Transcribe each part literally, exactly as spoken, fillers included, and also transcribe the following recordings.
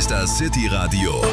ist das City Radio,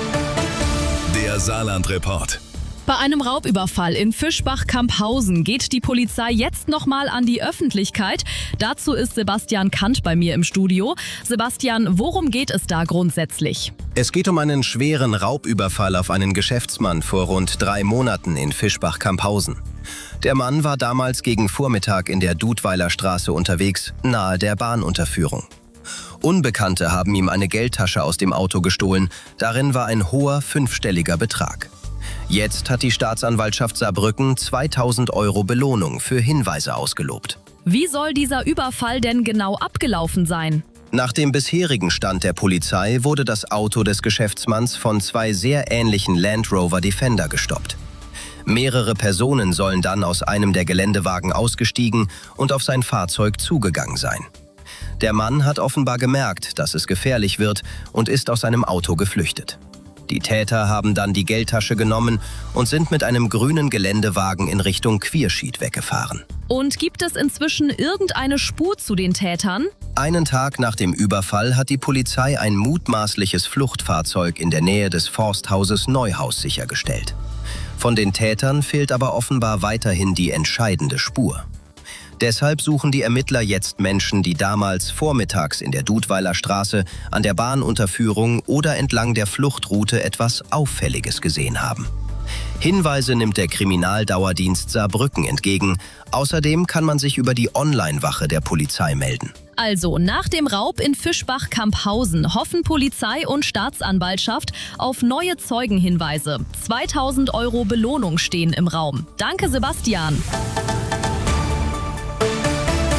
der Saarland-Report. Bei einem Raubüberfall in Fischbach-Camphausen geht die Polizei jetzt nochmal an die Öffentlichkeit. Dazu ist Sebastian Kant bei mir im Studio. Sebastian, worum geht es da grundsätzlich? Es geht um einen schweren Raubüberfall auf einen Geschäftsmann vor rund drei Monaten in Fischbach-Camphausen. Der Mann war damals gegen Vormittag in der Dudweiler Straße unterwegs, nahe der Bahnunterführung. Unbekannte haben ihm eine Geldtasche aus dem Auto gestohlen. Darin war ein hoher fünfstelliger Betrag. Jetzt hat die Staatsanwaltschaft Saarbrücken zweitausend Euro Belohnung für Hinweise ausgelobt. Wie soll dieser Überfall denn genau abgelaufen sein? Nach dem bisherigen Stand der Polizei wurde das Auto des Geschäftsmanns von zwei sehr ähnlichen Land Rover Defender gestoppt. Mehrere Personen sollen dann aus einem der Geländewagen ausgestiegen und auf sein Fahrzeug zugegangen sein. Der Mann hat offenbar gemerkt, dass es gefährlich wird und ist aus seinem Auto geflüchtet. Die Täter haben dann die Geldtasche genommen und sind mit einem grünen Geländewagen in Richtung Quierschied weggefahren. Und gibt es inzwischen irgendeine Spur zu den Tätern? Einen Tag nach dem Überfall hat die Polizei ein mutmaßliches Fluchtfahrzeug in der Nähe des Forsthauses Neuhaus sichergestellt. Von den Tätern fehlt aber offenbar weiterhin die entscheidende Spur. Deshalb suchen die Ermittler jetzt Menschen, die damals vormittags in der Dudweiler Straße an der Bahnunterführung oder entlang der Fluchtroute etwas Auffälliges gesehen haben. Hinweise nimmt der Kriminaldauerdienst Saarbrücken entgegen. Außerdem kann man sich über die Online-Wache der Polizei melden. Also, nach dem Raub in Fischbach-Camphausen hoffen Polizei und Staatsanwaltschaft auf neue Zeugenhinweise. zweitausend Euro Belohnung stehen im Raum. Danke, Sebastian.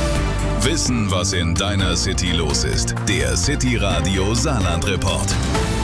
Wissen, was in deiner City los ist. Der City Radio Saarland-Report.